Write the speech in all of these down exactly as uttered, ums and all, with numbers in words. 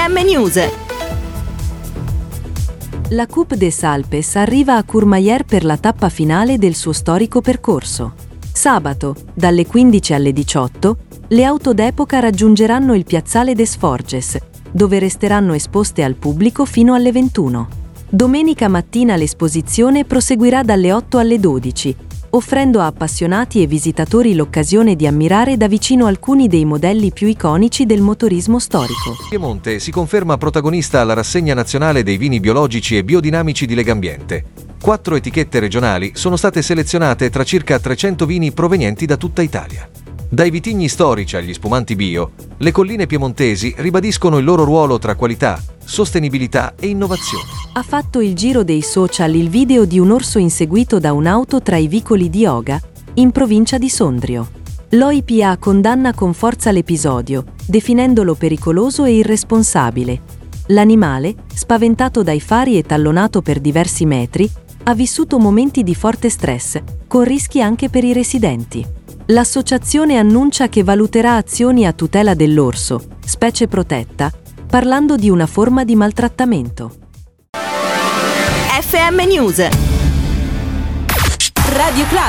M News. La Coupe des Alpes arriva a Courmayeur per la tappa finale del suo storico percorso. Sabato, dalle quindici alle diciotto, le auto d'epoca raggiungeranno il piazzale des Forges, dove resteranno esposte al pubblico fino alle ventuno. Domenica mattina l'esposizione proseguirà dalle otto alle dodici, offrendo a appassionati e visitatori l'occasione di ammirare da vicino alcuni dei modelli più iconici del motorismo storico. Piemonte si conferma protagonista alla rassegna nazionale dei vini biologici e biodinamici di Legambiente. Quattro etichette regionali sono state selezionate tra circa trecento vini provenienti da tutta Italia. Dai vitigni storici agli spumanti bio, le colline piemontesi ribadiscono il loro ruolo tra qualità, sostenibilità e innovazione. Ha fatto il giro dei social il video di un orso inseguito da un'auto tra i vicoli di Oga, in provincia di Sondrio. L'O I P A condanna con forza l'episodio, definendolo pericoloso e irresponsabile. L'animale, spaventato dai fari e tallonato per diversi metri, ha vissuto momenti di forte stress, con rischi anche per i residenti. L'associazione annuncia che valuterà azioni a tutela dell'orso, specie protetta, parlando di una forma di maltrattamento. F M News. Radio Club.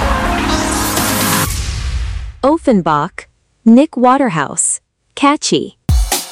Offenbach, Nick Waterhouse. Catchy.